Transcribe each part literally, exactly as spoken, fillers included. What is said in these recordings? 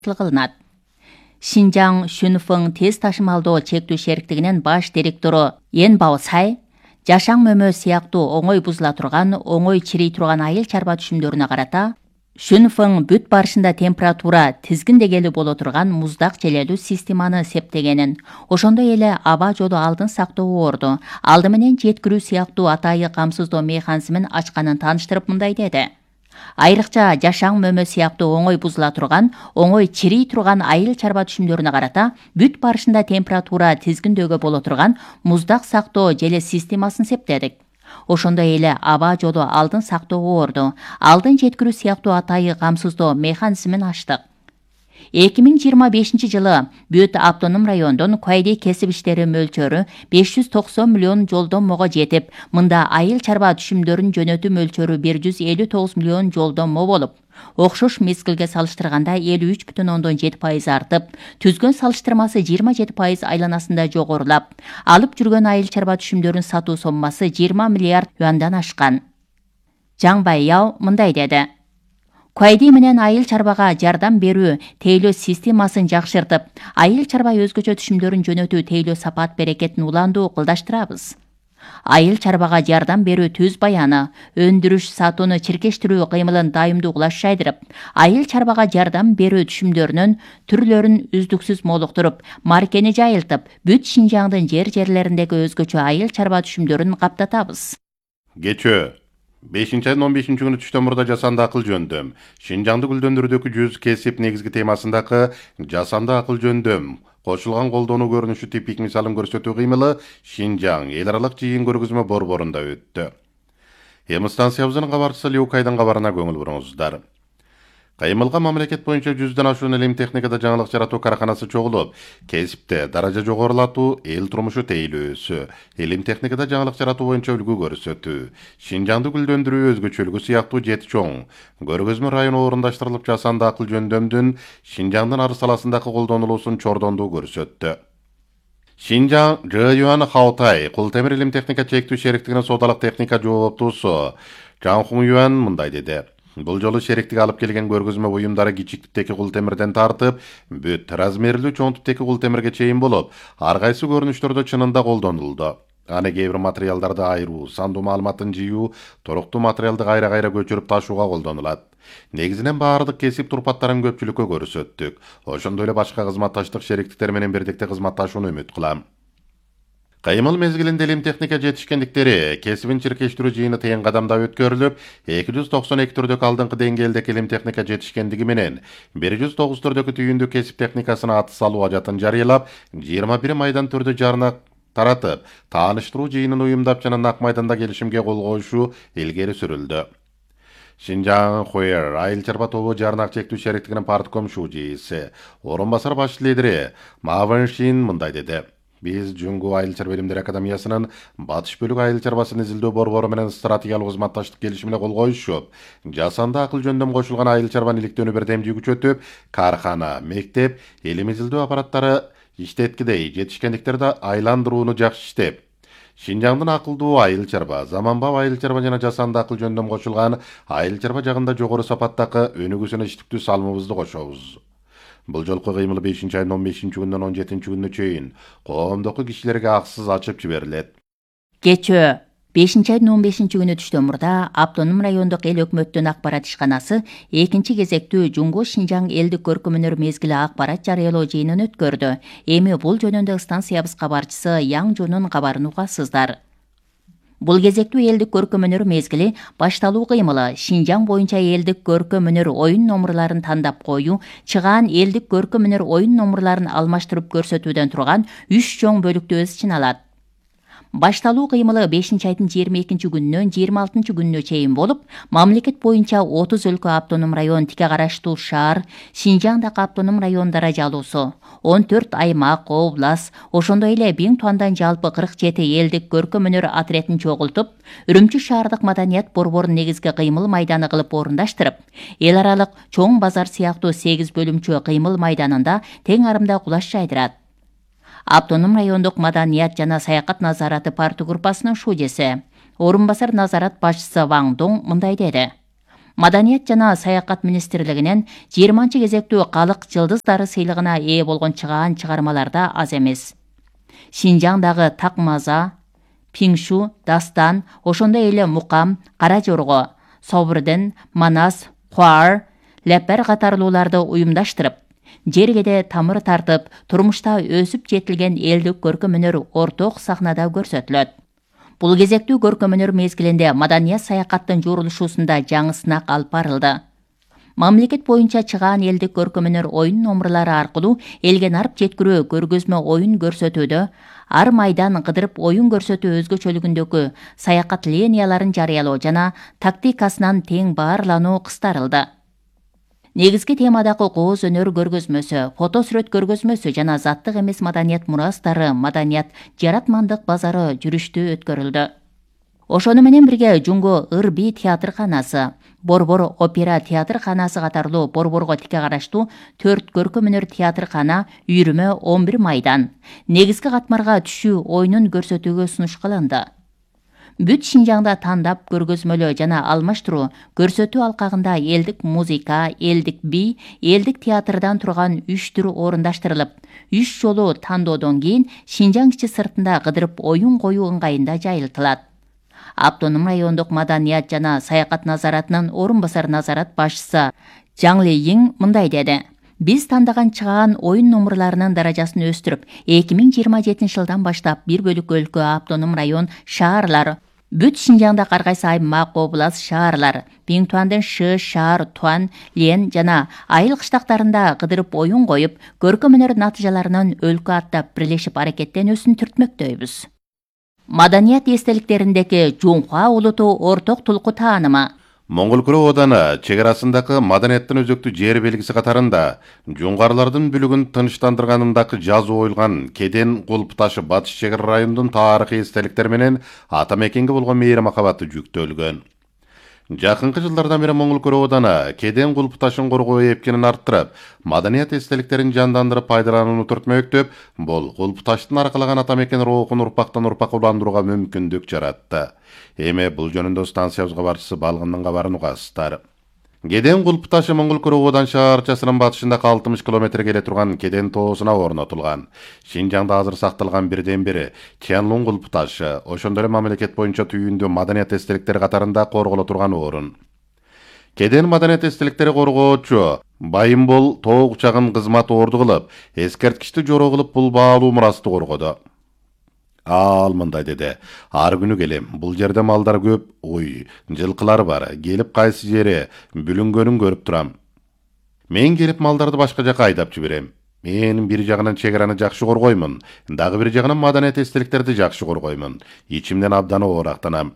кылынат. Шинжаң Шүнфың тез ташымалдоо чектүү шериктигинин баш директору Ен Бао Цай жашаң мөмө сыяктуу оңой бузула турган, оңой чирей турган айыл чарба түшүмдөрүнө карата Шүнфың бүт барышында температура тизгиндегели боло турган муздак желелүү системаны септегенин, ошондой эле аба жолу алдын сактоо орду, алды менен жеткирүү сыяктуу атайы камсыздоо механизмин ачканын тааныштырып мындай деди. Айрыкча жашаң мөмө сыяктуу оңой бузула турган, оңой чирей турган айыл чарба түшүмдөрүнө карата бүт барышында температура тизгиндөөгө боло турган муздак сактоо желе системасын септедик. Ошондой эле аба жолу алдын сактоого орду, алдын жеткирүү сыяктуу атайы камсыздоо механизмин ачтык. эки миң жыйырма бешинчи жылы бүт автоном райондон Куайди кесип иштери мөлчөрү беш жүз токсон миллион жолдоммого жетип, мында айыл чарба түшүмдөрүн жөнөтүү мөлчөрү бир жүз элүү тогуз миллион жолдоммо болуп, окшош мезгилге салыштырганда элүү үч бүтүн ондон жети пайыз артып, түзгөн салыштырмасы жыйырма жети пайыз айланасында жогорулап, алып жүргөн айыл чарба түшүмдөрүн сатуу соммасы жыйырма миллиард юандан ашкан. Жаң Байяо мындай деди. Куайди менен айыл чарбага жардам берүү тейлөө системасын жакшыртып, айыл чарба өзгөчө түшүмдөрүн жөнөтүү тейлөө сапат берекетин уландуу кылдаштырабыз. Айыл чарбага жардам берүү түз баяны, өндүрүш, сатууну чиркештирүү кыймылын дайымдуу кылаш жайдырып, айыл чарбага жардам берүү түшүмдөрүнүн түрлөрүн үздүксүз молуктуруп, маркени жайылтып, бүт Шинжаңдын жер-жерлериндеги өзгөчө айыл чарба түшүмдөрүн каптатабыз. Кечөө бешинчи айдын он бешинчи күнү түштөн мурда жасанды акыл жөндөм, Шинжаңды гүлдөндүрүүдөгү жүз кесип негизги темасындагы жасанды акыл жөндөм кошулган колдонуу көрүнүшү типик мисалын көрсөтүү кыймылы Шинжаң эл аралык жыйын көргөзмө борборунда өттү. Эми станциябыздын кабарчысы Лю Кайдын кабарына көңүл буруңуздар. Кыймылга мамлекет боюнча жүздөн ашуун илим техникада жаңылык жаратуу караканасы чогулуп, кесипте даража жогорулатуу, эл турмушу тейлөөсү, илим техникада жаңылык жаратуу боюнча үлгү көрсөтүү, Шинжаңды гүлдөндүрүү өзгөчөлүгү сыяктуу жети чоң көргөзмө району орундаштырылып, жасанды акыл жөндөмдүн Шинжаңдын ар саласындагы колдонулуусун чордондуу көрсөттү. Шинжаң Жэюан Хаутай кул темир илим техника чектүү шериктигинин содалык техника жооптуусу Жан Хун Юан мындай деди. Бул жолу шериктик алып келген көргөзмө буюмдары кичиктиктеги кул темирден тартып, бүт размерлүү чоң типтеги кул темирге чейин болуп, ар кайсы көрүнүштөрдө чынында колдонулду. Аны кээ бир материалдарды айыруу, сандуу маалыматын жыйуу, туруктуу материалды кайра-кайра көчүрүп ташууга колдонулат. Негизинен баардык кесип турпаттарын көпчүлүккө көрсөттүк. Ошондой эле башка кызматташтык шериктиктер менен бирдикте кызматташууну үмүт кылам. Кыймыл мезгилинде илим техника жетишкендиктери кесибин чиркештирүү жыйыны тыйын кадамда өткөрүлүп, эки жүз токсон эки түрдөгү алдыңкы деңгээлдеги илим техника жетишкендиги менен бир жүз тогуз түрдөгү түйүндүү кесип техникасына аты салуу ажатын жарыялап, жыйырма бир майдан түрдө жарына таратып, тааныштыруу жыйынын уюмдап жана Нак майданда келишимге кол коюшу илгери сүрүлдү. Шинжаң Хуэр айыл чарба тобу жарнак чектүү шериктигинин партком шужийси, орун басар баш лидери Ма Вэншин мындай деди. Биз Жунгу айыл чарба илимдер академиясынын батыш бөлүк айыл чарбасын изилдөө борбору менен стратегиялык кызматташтык келишимине кол коюшуп, жасанды акыл жөндөм кошулган айыл чарбанын иликтөөнү бирдемдүү күчөтүп, каркана, мектеп, илим изилдөө аппараттары иштеткидей жетишкендиктерди айландырууну жакшы иштеп, Шинжаңдын акылдуу айыл чарба, заманбап айыл чарба жана жасанды акыл жөндөм кошулган айыл чарба жагында жогору сапаттагы өнүгүүсүнө иштиктүү салымыбызды кошобуз. Бул жолку кыймыл бешинчи айдын он бешинчи күнүнөн он жетинчи күнүнө чейин коомдогу кишилерге аксыз ачып жиберилет. Кечөө бешинчи айдын он бешинчи күнү түштөн мурда автоном райондук эл өкмөттүн акпарат ишканасы экинчи кезектүү Жунгу Шинжаң элдик көркөмөнөр мезгили акпарат жарыялоо жыйынын өткөрдү. Эми бул жөнүндө станциябыз кабарчысы Яң Жунун кабарын угасыздар. Бул кезектүү элдик көркөмөнөр мезгили башталуу кыймылы Шинжаң боюнча элдик көркөмөнөр оюн номурларын тандап коюу, чыгаан элдик көркөмөнөр оюн номурларын алмаштырып көрсөтүүдөн турган үч чоң бөлүктү өз ичине алат. Башталуу кыймылы бешинчи айдын жыйырма экинчи күнүнөн жыйырма алтынчы күнүнө чейин болуп, мамлекет боюнча отуз өлкө автоном район тике караштуу шаар, Шинжаңдагы автоном район даражалуусу, он төрт аймак, област, ошондой эле биң туандан жалпы кырк жети элдик көркөмөнөр отрядын чогултуп, Үрүмчү шаардык маданият борборун негизги кыймыл майданы кылып орундаштырып, эл аралык чоң базар сыяктуу сегиз бөлүмчө кыймыл майданында тең арымда кулаш жайдырат. Автоном райондук маданият жана саякат назараты парты группасынын шужеси, орун басар назарат башчысы Ваң Доң мындай деди. Маданият жана саякат министрлигинен жыйырманчы кезектүү калык жылдыздары сыйлыгына ээ болгон чыгаан чыгармаларда аз эмес. Шинжаңдагы Такмаза, Пиңшу, Дастан, ошондой эле Мукам, Кара Жорго, Собурден, Манас, Хуар, Лепер катарлууларды уюмдаштырып, жергеде тамыр тартып, турмушта өсүп жетилген элдик көркөм өнөр орток сахнада көрсөтүлөт. Бул кезектүү көркөм өнөр мезгилинде маданият саякаттын журулушуусунда жаңы сынак алып барылды. Мамлекет боюнча чыгаан элдик көркөм өнөр оюн номурлары аркылуу элге нарп жеткирүү көргөзмө оюн көрсөтүүдө ар майдан кыдырып оюн көрсөтүү өзгөчөлүгүндөгү саякат линияларын жарыялоо жана тактикасынан тең баарлануу кыстарылды. Негизги темадагы кооз өнөр көргөзмөсү, фото сүрөт көргөзмөсү жана заттык эмес маданият мурастары, маданият жаратмандык базары жүрүштүү өткөрүлдү. Ошону менен бирге Жунго Ыр-би театрканасы, Борбор опера театрканасы катарлуу Борборго тике караштуу төрт көркөм өнөр театркана, үйрүмө он бир майдан, негизги катмарга түшүү оюнун көрсөтүүгө сунуш кылынды. Бүт Шинжаңда тандап көргөзмөлөө жана алмаштыруу көрсөтүү алкагында элдик музыка, элдик би, элдик театрдан турган үч түр орундаштырылып, үч жолу тандоодон кийин Шинжаң ичи сыртында кыдырып оюн коюу ыңгайында жайылтылат. Автоном райондук маданият жана саякат назаратынын орун басар назарат башчысы Жаң Лейин мындай деди: Биз тандаган чыгаан оюн номурларынын даражасын өстүрүп, эки миң жыйырма жетинчи жылдан баштап бир бөлүк өлкө, автоном район, шаарлар, бүт Шинжаңда кар кайсы аймак, област, шаарлар, Биңтуандын Шы, Шаар, Туан, Лен жана Айыл кыштактарында кыдырып оюн коюп, көркөм өнөр натыйжаларынын өлкө аттап бирлешип аракеттенүүсүн түртмөктөйбүз. Маданият эстеликтериндеги Жунхуа улуту орток тулку таанымы. Моңгол Күрө ооданы чегарасындагы маданияттын өзөктүү жер белгиси катарында жуңгарлардын бүлүгүн тынчтандырганындагы жазуу оюлган Кеден Кулп ташы батыш чегара районунун тарыхый эстеликтери менен ата мекенге болгон мейир махабаты жүктөлгөн. Жакынкы жылдардан бери Моңгол Күрө ооданы Кеден Кулп ташын коргоо эпкенин арттырып, маданият эстеликтерин жандандырып пайдаланууну түртмөктөп, бул Кулп таштын аркалаган ата мекен рухун урпактан урпакка уландырууга мүмкүндүк жаратты. Эми бул жөнүндө станциябызга барчысы Балгындын кабарын угасыздар. Кеден Кулп ташы Моңгол Күрө оодан шаарчасынын батышында алтымыш километр келе турган Кеден тоосуна орнотулган. Шинжаңда азыр сакталган бирден бири Тянлун Кулп ташы, ошондой эле мамлекет боюнча түйүндүү маданият эстеликтери катарында корголо турган орун. Кеден маданият эстеликтери коргоочу Байымбол тоо кучагын кызмат орду кылып, эскерткичти жороо кылып бул баалуу мурасты коргоду. Ал мындай деди: ар күнү келем, бул жерде малдар көп, ой, жылкылар бар, келип кайсы жери бүлүнгөнүн көрүп турам. Мен келип малдарды башка жака айдап жиберем. Мен бир жагынан чегараны жакшы коргоймун, дагы бир жагынан маданият эстеликтерди жакшы коргоймун. Ичимден абдан оорактанам.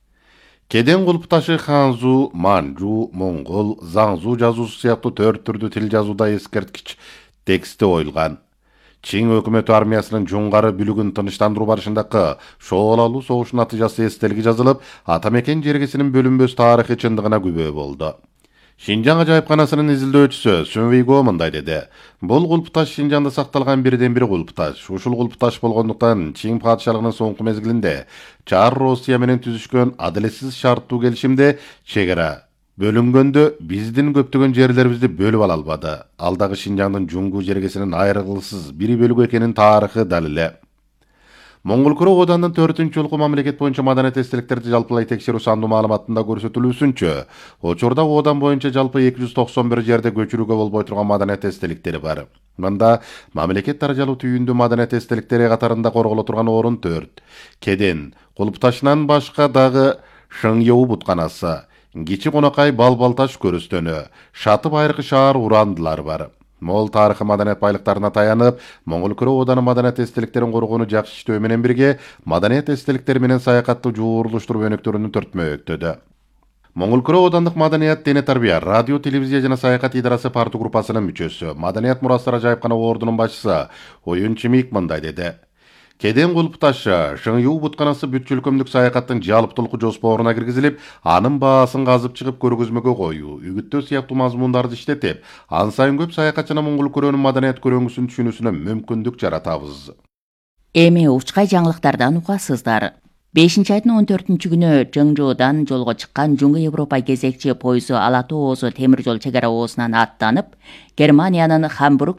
Кеден Кулп ташы ханзу, манжу, моңгол, заңзу жазуусу сыяктуу төрт түрдүү тил жазууда эскерткич тексти оюлган. Чиң өкмөтү армиясынын жуңгары бүлүгүн тыныштандыруу барышындагы шоолалуу согуш натыйжасы эстелиги жазылып, ата мекен жергесинин бөлүнбөс тарыхый чындыгына күбө болду. Шинжаң ажайыпканасынын изилдөөчүсү Сүнвейго мындай деди: бул Кулп таш Шинжаңда сакталган бирден бир Кулп таш. Ушул Кулп таш болгондуктан Чиң падышалыгынын соңку мезгилинде Чар Россия менен түзүшкөн адилетсиз шарттуу келишимде чегара бөлүнгөндө биздин көптөгөн жерлерибизди бөлүп ала албады. Ал дагы Шинжаңдын жуңгу жергесинин айрылгысыз бир бөлүгү экенин тарыхы далиле. Моңгол Күрө оодандын төртүнчү жолку мамлекет боюнча маданият эстеликтерди жалпылай текшерүү сандуу маалыматында көрсөтүлүүсүнчө, учурда оодан боюнча жалпы эки жүз токсон бир жерде көчүрүүгө болбой турган маданият эстеликтери бар. Мында мамлекет даражалуу түйүндүү маданият эстеликтери катарында корголо турган орун төрт. Кеден Кулп ташынан башка дагы Шыңёу бутканасы, Кичи Конакай Балбал таш көрүстөнү, Шаты Байыркы шаар урандылар бар. Мол тарыхы маданият байлыктарына таянып, Моңгол Күрө ооданы маданият эстеликтерин коргоону жакшы иштөө менен бирге, маданият эстеликтери менен саякатты жуурулуштуруу өнөктөрүнү түртмөктөдү. Моңгол Күрө оодандык маданият дене тарбия, радио, телевизия жана саякат идарасы парту группасынын мүчөсү, маданият мурастар ажайыпкана ордунун башчысы Оюн Чимик мындай деди: Кеден Кулп ташы Шыңёу бутканасы бүт өлкөмдүк саякаттын жалптылкы жоспоруна киргизилип, анын баасын казып чыгып көргөзмөгө коюу, үгүттөө сыяктуу мазмундарды иштетип, ан сайын көп саякатчы Моңгол Күрөнүн маданият көрөңгүсүн түшүнүүсүнө мүмкүндүк жаратабыз. Эми учкай жаңылыктардан угасыздар. бешинчи айдын он төртүнчү күнү Чыңжуудан жолго чыккан Жуңгу Европа кезекчи пойузу Ала Тоо оозу темир жол чек ара оозунан аттанып, Германиянын Хамбург